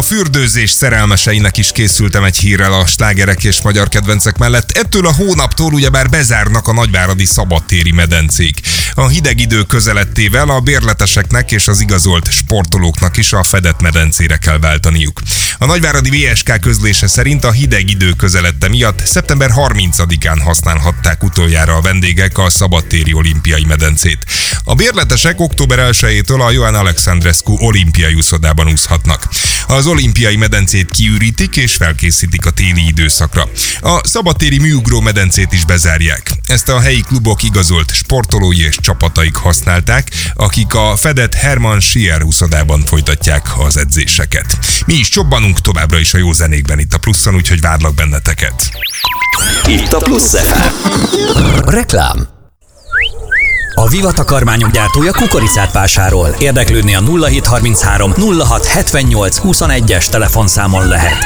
fürdőzés szerelmeseinek is készültem egy hírrel a slágerek és magyar kedvencek mellett. Ettől a hónaptól ugyebár bezárnak a nagyváradi szabadtéri medencék. A hideg idő közelettével a bérleteseknek és az igazolt sportolóknak is a fedett medencére kell váltaniuk. A nagyváradi VSK közlése szerint a hideg idő közelette miatt szeptember 30-án használhatták utoljára a vendégek a szabadtéri olimpiai medencét. A bérletesek október 1-től a Johann Alexandrescu olimpiai úszodában úszhatnak. Az olimpiai medencét kiürítik és felkészítik a téli időszakra. A szabadtéri műugró medencét is bezárják. Ezt a helyi klubok igazolt sportolói és csapataik használták, akik a fedett Hermann Schier úszodában folytatják az edzéseket. Mi is csobbanunk továbbra is a jó zenékben itt a Pluszon, úgyhogy várlak benneteket. Itt a Plusz FM. Reklám. A Viva takarmányok gyártója kukoricát vásárol. Érdeklődni a 0733 06 78 21-es telefonszámon lehet.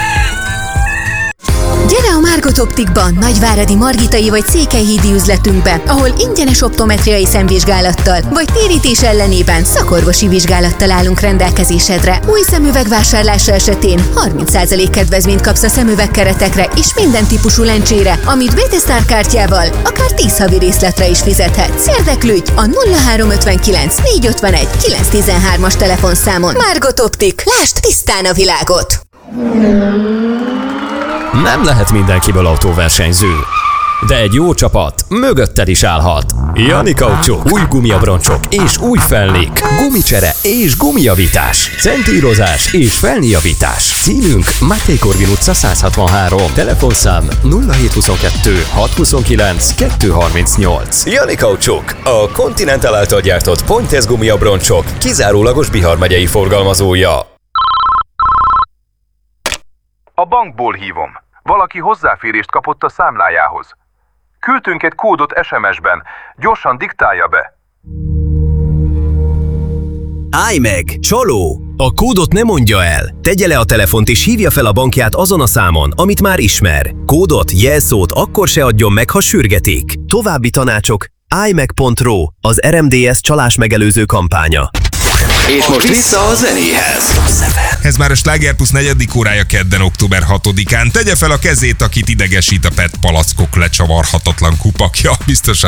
Gyere a Margot Optikban, nagyváradi Margitai vagy Székelyhídi üzletünkbe, ahol ingyenes optometriai szemvizsgálattal, vagy térítés ellenében szakorvosi vizsgálattal állunk rendelkezésedre. Új szemüveg vásárlása esetén 30% kedvezményt kapsz a szemüvegkeretekre és minden típusú lencsére, amit BT-Star kártyával akár 10 havi részletre is fizethetsz. Érdeklődj a 0359 451 913-as telefonszámon. Margot Optik, lásd tisztán a világot! Nem lehet mindenkiből autóversenyző, de egy jó csapat mögötted is állhat. Jani Kaucsuk, új gumiabroncsok és új felnék, gumicsere és gumijavítás, centírozás és felnéjavítás. Címünk Máté Korvin utca 163, telefonszám 0722 629 238. Jani Kaucsuk, a Continental által gyártott Pointez gumiabroncsok kizárólagos Bihar megyei forgalmazója. A bankból hívom. Valaki hozzáférést kapott a számlájához. Küldtünk egy kódot SMS-ben. Gyorsan diktálja be. Állj meg! Csaló! A kódot ne mondja el. Tegye le a telefont és hívja fel a bankját azon a számon, amit már ismer. Kódot, jelszót akkor se adjon meg, ha sürgetik. További tanácsok: álljmeg.ro, az RMDS csalás megelőző kampánya. És most vissza a zenéhez. Ez már a Sláger Plusz 4. órája kedden, október 6-án. Tegye fel a kezét, akit idegesít a PET palackok lecsavarhatatlan kupakja. Biztosan